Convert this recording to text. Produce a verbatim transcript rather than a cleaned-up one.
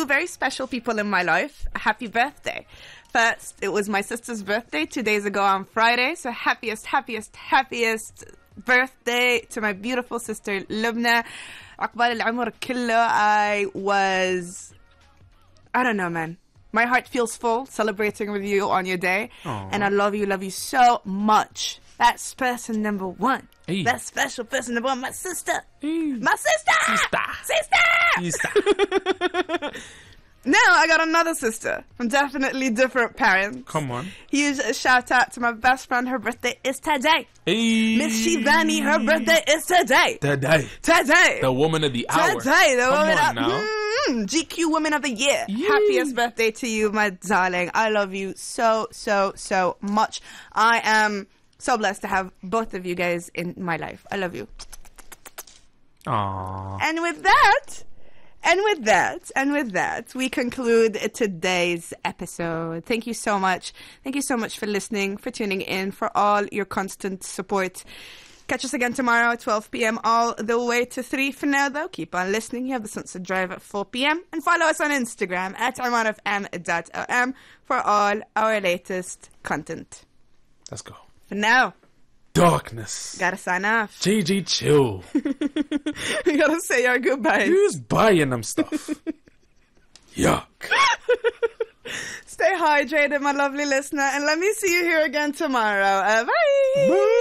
very special people in my life a happy birthday. First, it was my sister's birthday two days ago on Friday. So happiest, happiest, happiest birthday to my beautiful sister Lubna. عقبال العمر كله. I was, I don't know, man. My heart feels full celebrating with you on your day. Aww. And I love you, love you so much. That's person number one. Hey. That special person number one, my sister. Hey. My sister! Sister! Sister! Now I got another sister from definitely different parents. Come on. Huge shout out to my best friend. Her birthday is today. Hey. Miss Shivani, her birthday is today. Today. Today. The woman of the hour. Today. The Come woman on of now. Mm, G Q Woman of the Year. Yay. Happiest birthday to you, my darling. I love you so, so, so much. I am so blessed to have both of you guys in my life. I love you. Aww. And with that... And with that, and with that, we conclude today's episode. Thank you so much. Thank you so much for listening, for tuning in, for all your constant support. Catch us again tomorrow at twelve p.m. all the way to three. For now, though, keep on listening. You have the Sunset Drive at four p.m. And follow us on Instagram at oman f m dot o m for all our latest content. Let's go. For now, darkness. Gotta sign off. G G chill. We gotta say our goodbyes. Who's buying them stuff? Yuck. Stay hydrated, my lovely listener, and let me see you here again tomorrow. Uh, bye. Bye.